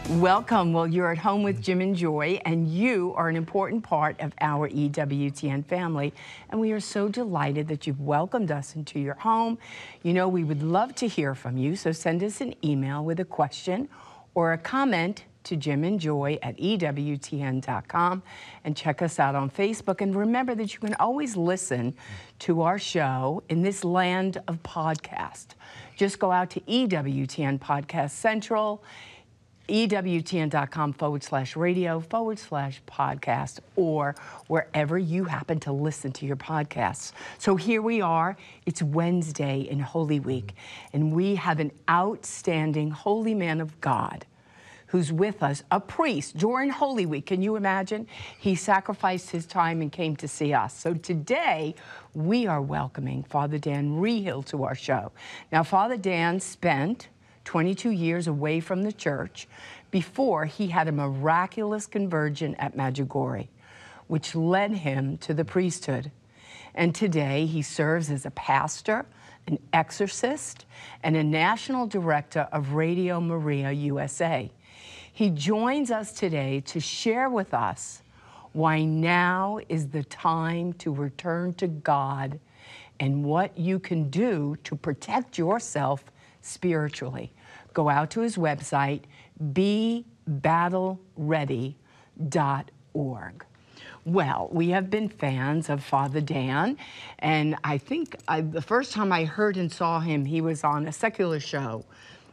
Welcome. Well, you're at home with Jim and Joy, and you are an important part of our EWTN family. And we are so delighted that you've welcomed us into your home. You know, we would love to hear from you, so send us an email with a question or a comment to jimandjoy@ewtn.com, and check us out on Facebook. And remember that you can always listen to our show in this land of podcast. Just go out to EWTN Podcast Central, EWTN.com/radio/podcast, or wherever you happen to listen to your podcasts. So here we are. It's Wednesday in Holy Week, and we have an outstanding holy man of God who's with us, a priest during Holy Week. Can you imagine? He sacrificed his time and came to see us. So today, we are welcoming Father Dan Reehil to our show. Now, Father Dan spent 22 years away from the church before he had a miraculous conversion at Medjugorje, which led him to the priesthood. And today, he serves as a pastor, an exorcist, and a national director of Radio Maria USA. He joins us today to share with us why now is the time to return to God and what you can do to protect yourself spiritually. Go out to his website, bebattleready.org. Well, we have been fans of Father Dan, and I think the first time I heard and saw him, he was on a secular show